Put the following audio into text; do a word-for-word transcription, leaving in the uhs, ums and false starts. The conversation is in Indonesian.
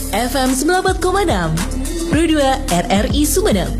F M sembilan puluh empat koma enam Pro dua R R I Sumeneb.